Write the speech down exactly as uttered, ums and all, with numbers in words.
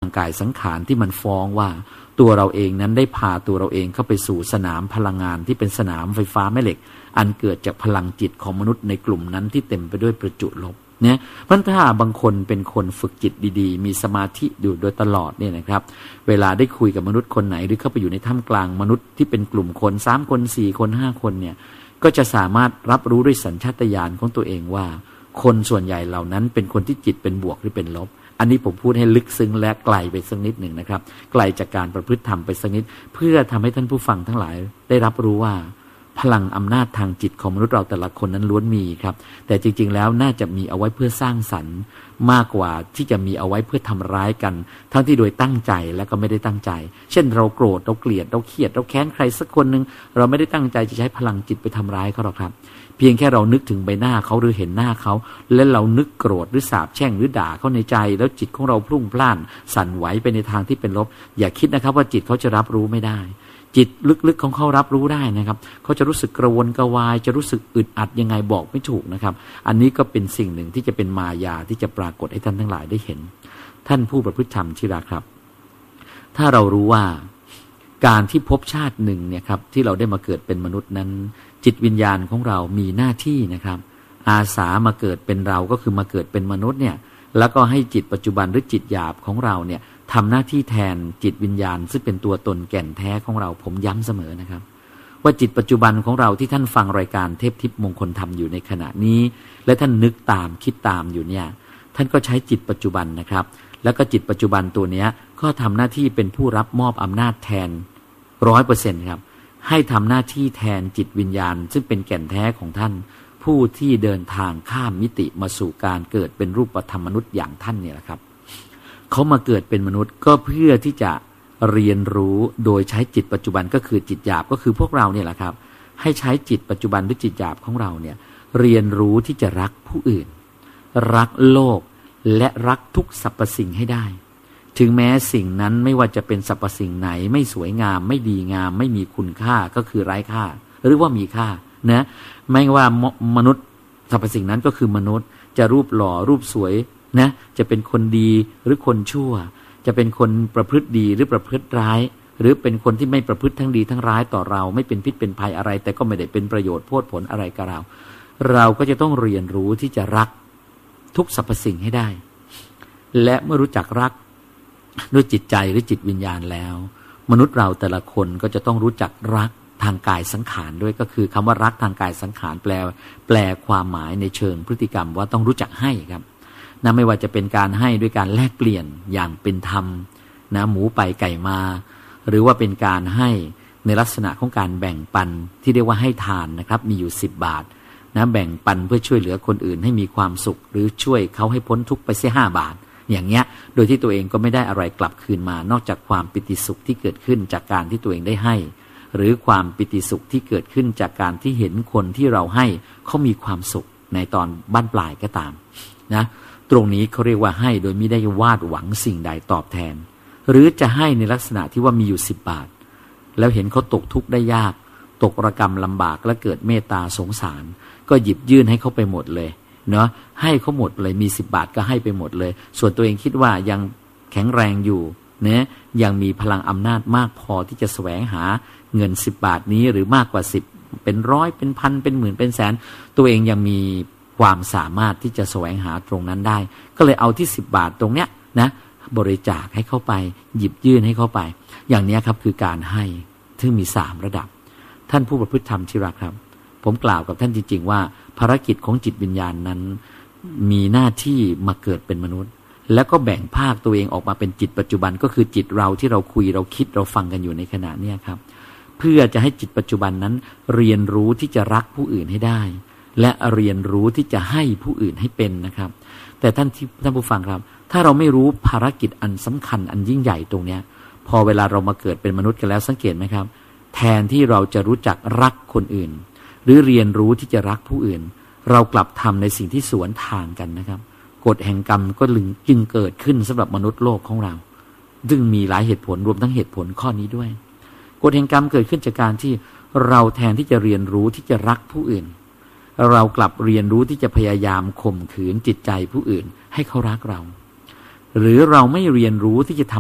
กายสังขารที่มันฟ้องว่าตัวเราเองนั้นได้พาตัวเราเองเข้าไปสู่สนามพลังงานที่เป็นสนามไฟฟ้าแม่เหล็กอันเกิดจากพลังจิตของมนุษย์ในกลุ่มนั้นที่เต็มไปด้วยประจุลบเนี่ยมันถ้าบางคนเป็นคนฝึกจิตดีๆมีสมาธิอยู่โดยตลอดเนี่ยนะครับเวลาได้คุยกับมนุษย์คนไหนหรือเข้าไปอยู่ในท่ามกลางมนุษย์ที่เป็นกลุ่มคนสามคนสี่คนห้าคนเนี่ยก็จะสามารถรับรู้ด้วยสัญชาตญาณของตัวเองว่าคนส่วนใหญ่เหล่านั้นเป็นคนที่จิตเป็นบวกหรือเป็นลบอันนี้ผมพูดให้ลึกซึ้งและไกลไปสักนิดหนึ่งนะครับไกลจากการประพฤติธรรมไปสักนิดเพื่อทำให้ท่านผู้ฟังทั้งหลายได้รับรู้ว่าพลังอำนาจทางจิตของมนุษย์เราแต่ละคนนั้นล้วนมีครับแต่จริงๆแล้วน่าจะมีเอาไว้เพื่อสร้างสรรค์มากกว่าที่จะมีเอาไว้เพื่อทำร้ายกันทั้งที่โดยตั้งใจและก็ไม่ได้ตั้งใจเช่นเราโกรธเราเกลียดเราเครียดเราแค้นใครสักคนนึงเราไม่ได้ตั้งใจจะใช้พลังจิตไปทำร้ายเขาหรอกครับเพียงแค่เรานึกถึงใบหน้าเขาหรือเห็นหน้าเขาและเรานึกโกรธหรือสาปแช่งหรือด่าเขาในใจแล้วจิตของเราพลุ่งพล่านสั่นไหวไปในทางที่เป็นลบอย่าคิดนะครับว่าจิตเขาจะรับรู้ไม่ได้จิตลึกๆของเขารับรู้ได้นะครับเขาจะรู้สึกกระวนกระวายจะรู้สึกอึดอัดยังไงบอกไม่ถูกนะครับอันนี้ก็เป็นสิ่งหนึ่งที่จะเป็นมายาที่จะปรากฏให้ท่านทั้งหลายได้เห็นท่านผู้ประพฤติธรรมที่รักครับถ้าเรารู้ว่าการที่พบชาติหนึ่งเนี่ยครับที่เราได้มาเกิดเป็นมนุษย์นั้นจิตวิญญาณของเรามีหน้าที่นะครับอาสามาเกิดเป็นเราก็คือมาเกิดเป็นมนุษย์เนี่ยแล้วก็ให้จิตปัจจุบันหรือจิตหยาบของเราเนี่ยทำหน้าที่แทนจิตวิญญาณซึ่งเป็นตัวตนแก่นแท้ของเราผมย้ำเสมอนะครับว่าจิตปัจจุบันของเราที่ท่านฟังรายการเทพทิพย์มงคลธรรมอยู่ในขณะนี้และท่านนึกตามคิดตามอยู่เนี่ยท่านก็ใช้จิตปัจจุบันนะครับแล้วก็จิตปัจจุบันตัวเนี้ยก็ทำหน้าที่เป็นผู้รับมอบอำนาจแทน ร้อยเปอร์เซ็นต์ ครับให้ทำหน้าที่แทนจิตวิญญาณซึ่งเป็นแก่นแท้ของท่านผู้ที่เดินทางข้ามมิติมาสู่การเกิดเป็นรูปธรรมมนุษย์อย่างท่านเนี่ยแหละครับเขามาเกิดเป็นมนุษย์ก็เพื่อที่จะเรียนรู้โดยใช้จิตปัจจุบันก็คือจิตหยาบก็คือพวกเราเนี่ยแหละครับให้ใช้จิตปัจจุบันหรือจิตหยาบของเราเนี่ยเรียนรู้ที่จะรักผู้อื่นรักโลกและรักทุกสรรพสิ่งให้ได้ถึงแม้สิ่งนั้นไม่ว่าจะเป็นสรรพสิ่งไหนไม่สวยงามไม่ดีงามไม่มีคุณค่าก็คือไร้ค่าหรือว่ามีค่านะไม่ว่ามนุษย์สรรพสิ่งนั้นก็คือมนุษย์จะรูปหล่อรูปสวยนะจะเป็นคนดีหรือคนชั่วจะเป็นคนประพฤติดีหรือประพฤติร้ายหรือเป็นคนที่ไม่ประพฤติทั้งดีทั้งร้ายต่อเราไม่เป็นพิษเป็นภัยอะไรแต่ก็ไม่ได้เป็นประโยชน์โพดผลอะไรกับเราเราก็จะต้องเรียนรู้ที่จะรักทุกสรรพสิ่งให้ได้และเมื่อรู้จักรักด้วยจิตใจหรือจิตวิญญาณแล้วมนุษย์เราแต่ละคนก็จะต้องรู้จักรักทางกายสังขารด้วยก็คือคำว่ารักทางกายสังขารแปลแปลความหมายในเชิงพฤติกรรมว่าต้องรู้จักให้ครับนะไม่ว่าจะเป็นการให้ด้วยการแลกเปลี่ยนอย่างเป็นธรรมนะหมูไปไก่มาหรือว่าเป็นการให้ในลักษณะของการแบ่งปันที่เรียกว่าให้ทานนะครับมีอยู่สิบบาทนะแบ่งปันเพื่อช่วยเหลือคนอื่นให้มีความสุขหรือช่วยเขาให้พ้นทุกข์ไปเสียห้าบาทอย่างเงี้ยโดยที่ตัวเองก็ไม่ได้อะไรกลับคืนมานอกจากความปิติสุขที่เกิดขึ้นจากการที่ตัวเองได้ให้หรือความปิติสุขที่เกิดขึ้นจากการที่เห็นคนที่เราให้เขามีความสุขในตอนบั้นปลายก็ตามนะตรงนี้เขาเรียกว่าให้โดยไม่ได้วาดหวังสิ่งใดตอบแทนหรือจะให้ในลักษณะที่ว่ามีอยู่สิบบาทแล้วเห็นเขาตกทุกข์ได้ยากตกระกำลำบากและเกิดเมตตาสงสารก็หยิบยื่นให้เขาไปหมดเลยเนาะให้เขาหมดเลยมีสิบบาทก็ให้ไปหมดเลยส่วนตัวเองคิดว่ายังแข็งแรงอยู่เนี่ยยังมีพลังอำนาจมากพอที่จะแสวงหาเงินสิบบาทนี้หรือมากกว่าสิบเป็นร้อยเป็นพันเป็นหมื่นเป็นแสนตัวเองยังมีความสามารถที่จะแสวงหาตรงนั้นได้ก็เลยเอาที่สิบบาทตรงเนี้ยนะบริจาคให้เข้าไปหยิบยื่นให้เข้าไปอย่างนี้ครับคือการให้ซึ่งมีสามระดับท่านผู้ประพฤติธรรมที่รักครับผมกล่าวกับท่านจริงๆว่าภารกิจของจิตวิญญาณนั้นมีหน้าที่มาเกิดเป็นมนุษย์แล้วก็แบ่งภาคตัวเองออกมาเป็นจิตปัจจุบันก็คือจิตเราที่เราคุยเราคิดเราฟังกันอยู่ในขณะนี้ครับเพื่อจะให้จิตปัจจุบันนั้นเรียนรู้ที่จะรักผู้อื่นให้ได้และเรียนรู้ที่จะให้ผู้อื่นให้เป็นนะครับแต่ท่านที่ท่านผู้ฟังครับถ้าเราไม่รู้ภารกิจอันสำคัญอันยิ่งใหญ่ตรงนี้พอเวลาเรามาเกิดเป็นมนุษย์กันแล้วสังเกตไหมครับแทนที่เราจะรู้จักรักคนอื่นหรือเรียนรู้ที่จะรักผู้อื่นเรากลับทำในสิ่งที่สวนทางกันนะครับกฎแห่งกรรมก็จึงเกิดขึ้นสำหรับมนุษย์โลกของเราซึ่งมีหลายเหตุผลรวมทั้งเหตุผลข้อนี้ด้วยกฎแห่งกรรมเกิดขึ้นจากการที่เราแทนที่จะเรียนรู้ที่จะรักผู้อื่นเรากลับเรียนรู้ที่จะพยายามข่มขืนจิตใจผู้อื่นให้เขารักเราหรือเราไม่เรียนรู้ที่จะทำ